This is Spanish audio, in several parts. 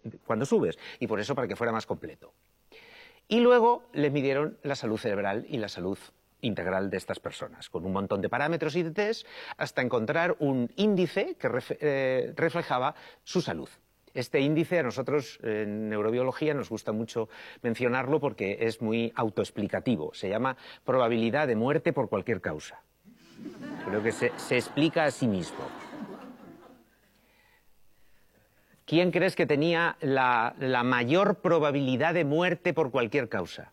cuando subes, y por eso para que fuera más completo. Y luego les midieron la salud cerebral y la salud integral de estas personas, con un montón de parámetros y de test, hasta encontrar un índice que reflejaba su salud. Este índice a nosotros en neurobiología nos gusta mucho mencionarlo porque es muy autoexplicativo. Se llama probabilidad de muerte por cualquier causa. Creo que se explica a sí mismo. ¿Quién crees que tenía la mayor probabilidad de muerte por cualquier causa?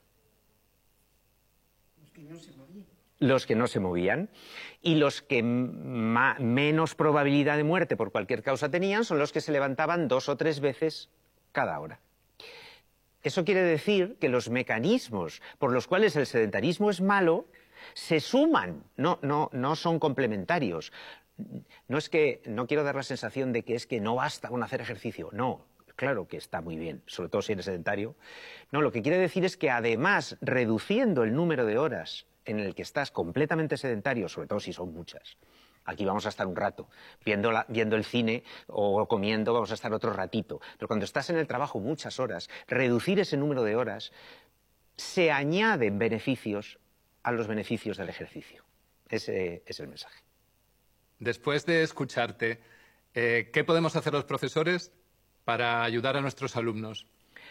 Los que no se movían. Los que no se movían. Y los que menos probabilidad de muerte por cualquier causa tenían son los que se levantaban 2 o 3 veces cada hora. Eso quiere decir que los mecanismos por los cuales el sedentarismo es malo se suman, no son complementarios. No quiero dar la sensación de que es que no basta con hacer ejercicio. No, claro que está muy bien, sobre todo si eres sedentario. No, lo que quiere decir es que además, reduciendo el número de horas en el que estás completamente sedentario, sobre todo si son muchas, aquí vamos a estar un rato, viendo el cine o comiendo vamos a estar otro ratito, pero cuando estás en el trabajo muchas horas, reducir ese número de horas, se añaden beneficios a los beneficios del ejercicio. Ese es el mensaje. Después de escucharte, ¿qué podemos hacer los profesores para ayudar a nuestros alumnos?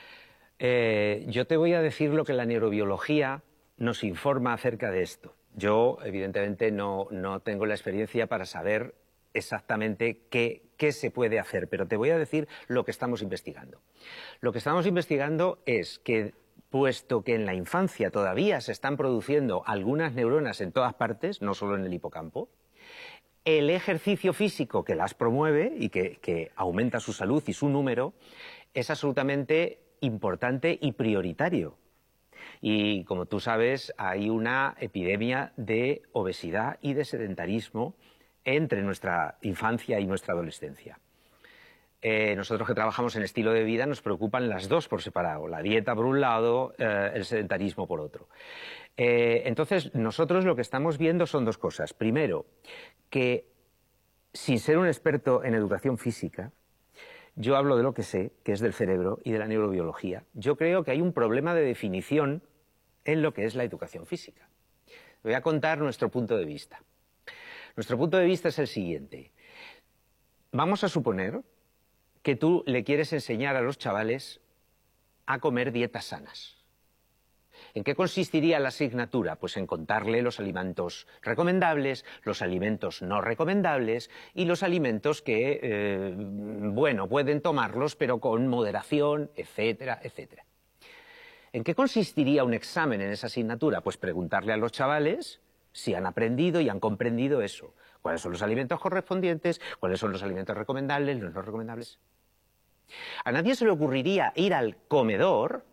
Yo te voy a decir lo que la neurobiología nos informa acerca de esto. Yo, evidentemente, no tengo la experiencia para saber exactamente qué se puede hacer, pero te voy a decir lo que estamos investigando. Lo que estamos investigando es que, puesto que en la infancia todavía se están produciendo algunas neuronas en todas partes, no solo en el hipocampo, el ejercicio físico que las promueve y que aumenta su salud y su número es absolutamente importante y prioritario. Y como tú sabes, hay una epidemia de obesidad y de sedentarismo entre nuestra infancia y nuestra adolescencia. Nosotros que trabajamos en estilo de vida nos preocupan las dos por separado, la dieta por un lado, el sedentarismo por otro. Entonces, nosotros lo que estamos viendo son 2 cosas. Primero, que sin ser un experto en educación física, yo hablo de lo que sé, que es del cerebro y de la neurobiología. Yo creo que hay un problema de definición en lo que es la educación física. Voy a contar nuestro punto de vista. Nuestro punto de vista es el siguiente. Vamos a suponer que tú le quieres enseñar a los chavales a comer dietas sanas. ¿En qué consistiría la asignatura? Pues en contarle los alimentos recomendables, los alimentos no recomendables y los alimentos que, bueno, pueden tomarlos pero con moderación, etcétera, etcétera. ¿En qué consistiría un examen en esa asignatura? Pues preguntarle a los chavales si han aprendido y han comprendido eso. ¿Cuáles son los alimentos correspondientes? ¿Cuáles son los alimentos recomendables, los no recomendables? A nadie se le ocurriría ir al comedor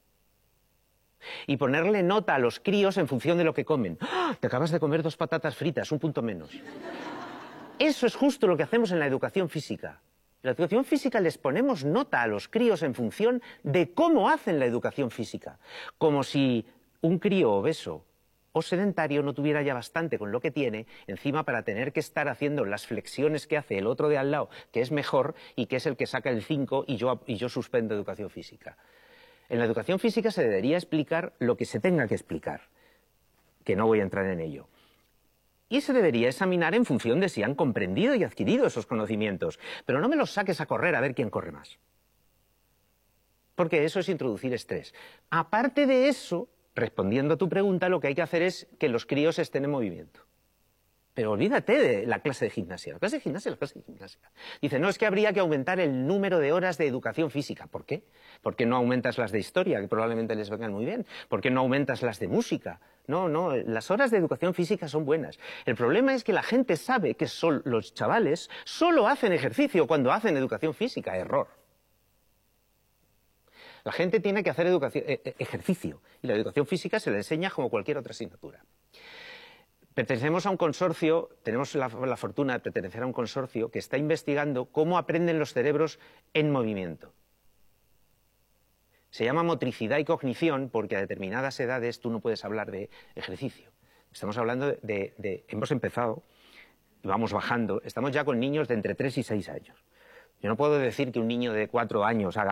y ponerle nota a los críos en función de lo que comen. ¡Ah! Te acabas de comer 2 patatas fritas, 1 punto menos. Eso es justo lo que hacemos en la educación física. En la educación física les ponemos nota a los críos en función de cómo hacen la educación física. Como si un crío obeso o sedentario no tuviera ya bastante con lo que tiene, encima para tener que estar haciendo las flexiones que hace el otro de al lado, que es mejor y que es el que saca el 5 y yo suspendo educación física. En la educación física se debería explicar lo que se tenga que explicar, que no voy a entrar en ello. Y se debería examinar en función de si han comprendido y adquirido esos conocimientos. Pero no me los saques a correr a ver quién corre más. Porque eso es introducir estrés. Aparte de eso, respondiendo a tu pregunta, lo que hay que hacer es que los críos estén en movimiento. Pero olvídate de la clase de gimnasia. La clase de gimnasia es la clase de gimnasia. Dice, no, es que habría que aumentar el número de horas de educación física. ¿Por qué? ¿Por qué no aumentas las de historia, que probablemente les vengan muy bien? ¿Por qué no aumentas las de música? No, las horas de educación física son buenas. El problema es que la gente sabe que los chavales solo hacen ejercicio cuando hacen educación física. Error. La gente tiene que hacer ejercicio y la educación física se le enseña como cualquier otra asignatura. Pertenecemos a un consorcio, tenemos la fortuna de pertenecer a un consorcio que está investigando cómo aprenden los cerebros en movimiento. Se llama motricidad y cognición porque a determinadas edades tú no puedes hablar de ejercicio. Estamos hablando hemos empezado, vamos bajando, estamos ya con niños de entre 3 y 6 años. Yo no puedo decir que un niño de 4 años haga